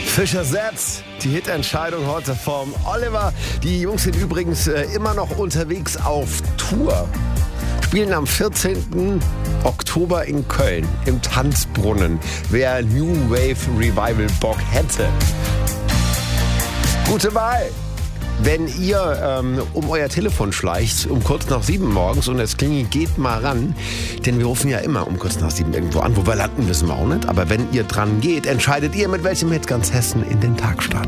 Fischer Sets, die Hitentscheidung heute vom Oliver. Die Jungs sind übrigens immer noch unterwegs auf Tour. Spielen am 14. Oktober in Köln im Tanzbrunnen. Wer New Wave Revival Bock hätte. Gute Wahl. Wenn ihr um euer Telefon schleicht, um kurz nach 7 morgens und es klingelt, geht mal ran. Denn wir rufen ja immer um kurz nach 7 irgendwo an. Wo wir landen, wissen wir auch nicht. Aber wenn ihr dran geht, entscheidet ihr, mit welchem Hit ganz Hessen in den Tag startet.